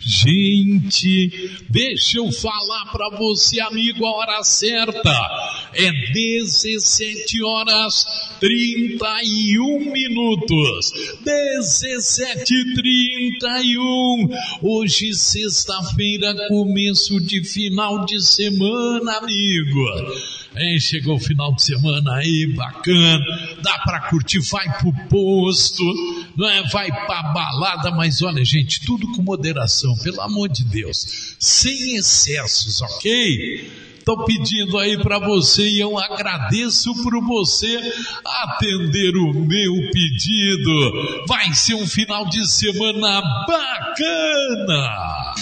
Gente, deixa eu falar para você, amigo, a hora certa é 17h31. 17h31. Hoje, sexta-feira, começo de final de semana, amigo. Chegou o final de semana aí, bacana, dá pra curtir, vai pro posto, não é? Vai pra balada, mas olha, gente, tudo com moderação, pelo amor de Deus, sem excessos, ok? Estou pedindo aí para você e eu agradeço por você atender o meu pedido. Vai ser um final de semana bacana.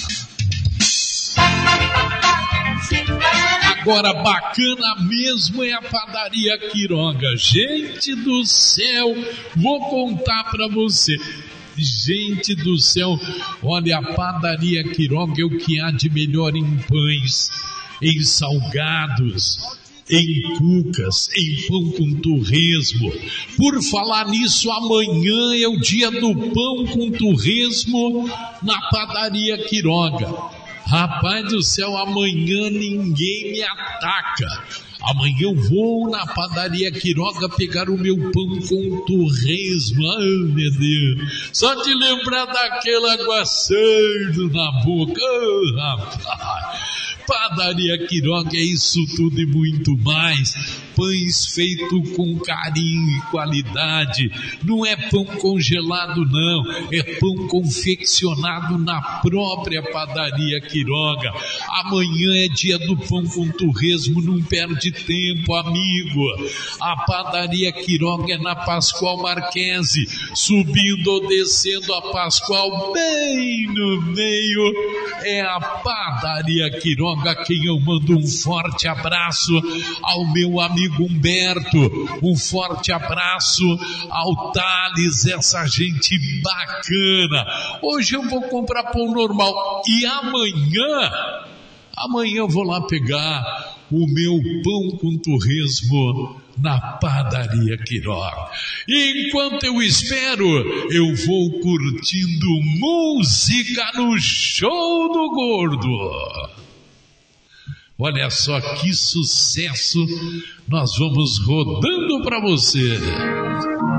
Agora, bacana mesmo é a Padaria Quiroga. Gente do céu, vou contar para você. Gente do céu, olha, a Padaria Quiroga é o que há de melhor em pães, em salgados, em cucas, em pão com torresmo. Por falar nisso, amanhã é o dia do pão com torresmo na Padaria Quiroga. Rapaz do céu, amanhã ninguém me ataca. Amanhã eu vou na Padaria Quiroga pegar o meu pão com torresmo. Ai, meu Deus. Só de lembrar daquele aguaceiro na boca. Oh, rapaz. Padaria Quiroga é isso tudo e muito mais. Pães feitos com carinho e qualidade. Não é pão congelado não, é pão confeccionado na própria Padaria Quiroga. Amanhã é dia do pão com torresmo, não perde tempo, amigo. A Padaria Quiroga é na Pascoal Marquese, subindo ou descendo a Pascoal, bem no meio, é a Padaria Quiroga, a quem eu mando um forte abraço, ao meu amigo Humberto, um forte abraço ao Thales, essa gente bacana. Hoje eu vou comprar pão normal e amanhã eu vou lá pegar o meu pão com torresmo na Padaria Quiroga. E enquanto eu espero, eu vou curtindo música no Show do Gordo. Olha só que sucesso nós vamos rodando para você.